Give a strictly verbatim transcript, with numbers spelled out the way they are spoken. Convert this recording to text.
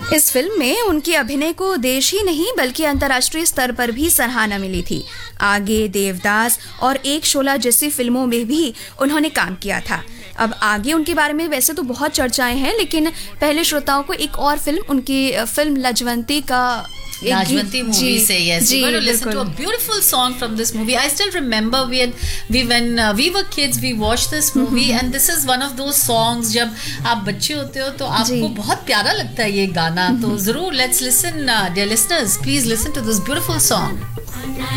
इस फिल्म में उनके अभिनय को देश ही नहीं बल्कि अंतर्राष्ट्रीय स्तर पर भी सराहना मिली थी। आगे देवदास और एक शोला जैसी फिल्मों में भी उन्होंने काम किया था। अब आगे उनके बारे में वैसे तो बहुत चर्चाएं हैं, लेकिन पहले श्रोताओं को एक और फिल्म, उनकी फिल्म लाजवंती का Rajwanti movie से yes, we're going to listen to a beautiful song from this movie. I still remember we had, we when uh, we were kids we watched this movie and this is one of those songs जब आप बच्चे होते हो तो आपको बहुत प्यारा लगता है ये गाना, तो जरूर let's listen, uh, dear listeners, please listen to this beautiful song.